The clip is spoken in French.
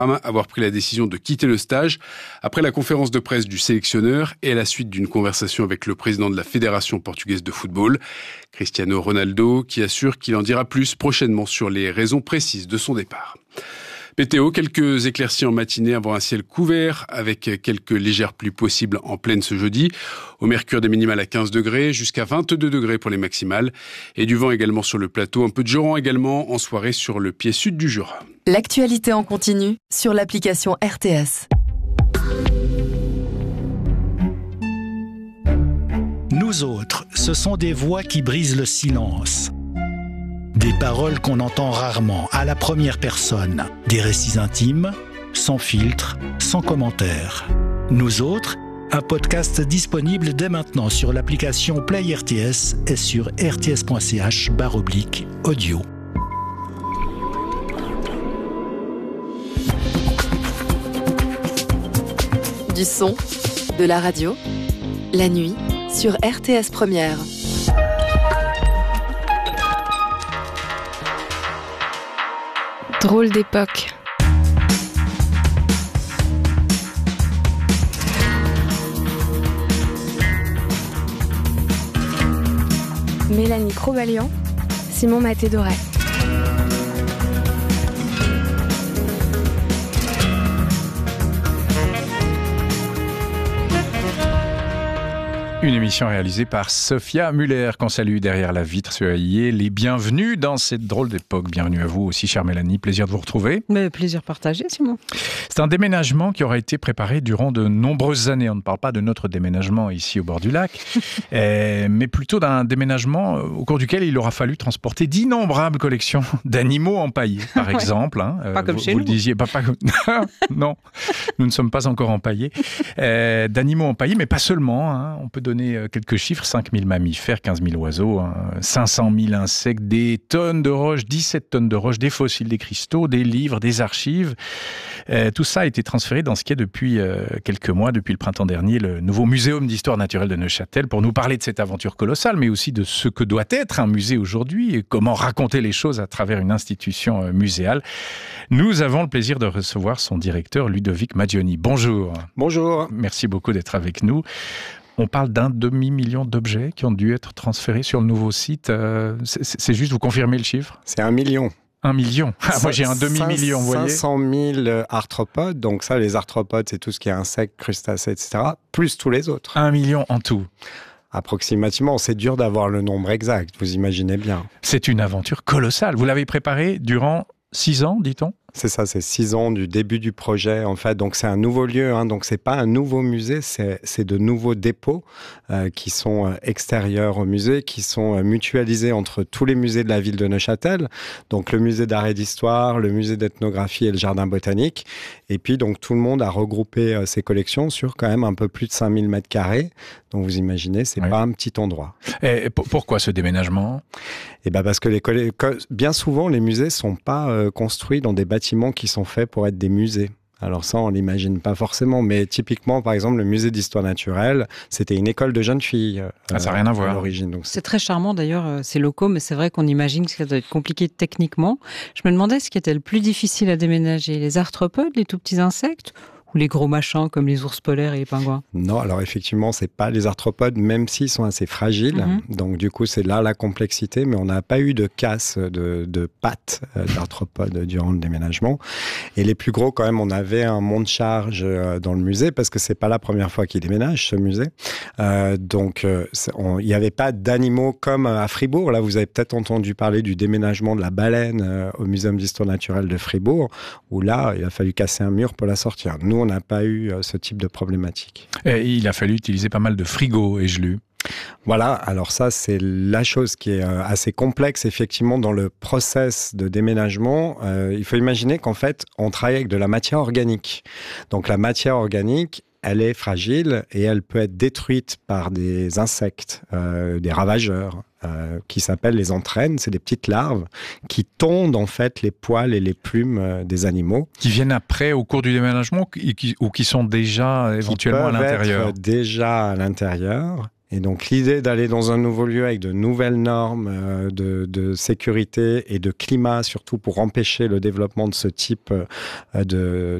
avoir pris la décision de quitter le stage après la conférence de presse du sélectionneur et à la suite d'une conversation avec le président de la Fédération portugaise de football, Cristiano Ronaldo, qui assure qu'il en dira plus prochainement sur les raisons précises de son départ. Météo, quelques éclaircies en matinée avant un ciel couvert avec quelques légères pluies possibles en pleine ce jeudi. Au mercure des minimales à 15 degrés jusqu'à 22 degrés pour les maximales. Et du vent également sur le plateau. Un peu de joran également en soirée sur le pied sud du Jura. L'actualité en continu sur l'application RTS. Nous autres, ce sont des voix qui brisent le silence. Des paroles qu'on entend rarement, à la première personne. Des récits intimes, sans filtre, sans commentaire. Nous autres, un podcast disponible dès maintenant sur l'application Play RTS et sur rts.ch/audio. Du son, de la radio, la nuit sur RTS Première. Drôle d'époque. Mélanie Crobalian, Simon Maté-Doré. Une émission réalisée par Sophia Muller, qu'on salue derrière la vitre. Soyez les bienvenus dans cette drôle d'époque. Bienvenue à vous aussi, chère Mélanie. Plaisir de vous retrouver. Mais plaisir partagé, Simon. C'est un déménagement qui aura été préparé durant de nombreuses années. On ne parle pas de notre déménagement ici au bord du lac, mais plutôt d'un déménagement au cours duquel il aura fallu transporter d'innombrables collections d'animaux empaillés, par exemple. Pas comme chez vous nous. le disiez, pas comme... Non, nous ne sommes pas encore empaillés. D'animaux empaillés, mais pas seulement. On peut donner quelques chiffres, 5 000 mammifères, 15 000 oiseaux, 500 000 insectes, des tonnes de roches, 17 tonnes de roches, des fossiles, des cristaux, des livres, des archives. Tout ça a été transféré dans ce qui est depuis quelques mois, depuis le printemps dernier, le nouveau Muséum d'histoire naturelle de Neuchâtel, pour nous parler de cette aventure colossale, mais aussi de ce que doit être un musée aujourd'hui et comment raconter les choses à travers une institution muséale. Nous avons le plaisir de recevoir son directeur, Ludovic Maggioni. Bonjour. Bonjour. Merci beaucoup d'être avec nous. On parle d'un demi-million d'objets qui ont dû être transférés sur le nouveau site. C'est juste, vous confirmez le chiffre ? C'est 1 million. 1 million. Moi, j'ai un demi-million, vous voyez. 500 000 arthropodes. Donc ça, les arthropodes, c'est tout ce qui est insectes, crustacés, etc., plus tous les autres. 1 million en tout. Approximativement. C'est dur d'avoir le nombre exact, vous imaginez bien. C'est une aventure colossale. Vous l'avez préparée durant 6 ans, dit-on ? C'est ça, c'est 6 ans du début du projet, en fait. Donc, c'est un nouveau lieu, donc c'est pas un nouveau musée, c'est de nouveaux dépôts qui sont extérieurs au musée, qui sont mutualisés entre tous les musées de la ville de Neuchâtel. Donc, le musée d'art et d'histoire, le musée d'ethnographie et le jardin botanique. Et puis, donc, tout le monde a regroupé ses collections sur quand même un peu plus de 5000 mètres carrés. Donc, vous imaginez, c'est pas un petit endroit. Et pourquoi ce déménagement ? Parce que bien souvent, les musées sont pas construits dans des bâtiments qui sont faits pour être des musées. Alors ça, on l'imagine pas forcément, mais typiquement, par exemple, le musée d'histoire naturelle, c'était une école de jeunes filles. Ça n'a rien à voir. À l'origine. Donc c'est très charmant d'ailleurs, ces locaux, mais c'est vrai qu'on imagine que ça doit être compliqué techniquement. Je me demandais ce qui était le plus difficile à déménager, les arthropodes, les tout petits insectes, ou les gros machins comme les ours polaires et les pingouins? Non, alors effectivement, c'est pas les arthropodes, même s'ils sont assez fragiles. Donc du coup, c'est là la complexité, mais on n'a pas eu de casse de pattes d'arthropodes durant le déménagement. Et les plus gros, quand même, on avait un monte-charge dans le musée, parce que c'est pas la première fois qu'ils déménagent, ce musée. Donc, il n'y avait pas d'animaux comme à Fribourg. Là, vous avez peut-être entendu parler du déménagement de la baleine au Muséum d'histoire naturelle de Fribourg, où là, il a fallu casser un mur pour la sortir. Nous, on n'a pas eu ce type de problématique. Et il a fallu utiliser pas mal de frigos, ai-je lu. Voilà, alors ça, c'est la chose qui est assez complexe, effectivement, dans le process de déménagement. Il faut imaginer qu'en fait, on travaille avec de la matière organique. Donc, la matière organique, elle est fragile et elle peut être détruite par des insectes, des ravageurs, qui s'appellent les entraînes. C'est des petites larves qui tondent en fait les poils et les plumes des animaux. Qui viennent après au cours du déménagement ou qui sont déjà éventuellement à l'intérieur? Qui peuvent être déjà à l'intérieur. Et donc l'idée d'aller dans un nouveau lieu avec de nouvelles normes de sécurité et de climat, surtout pour empêcher le développement de ce type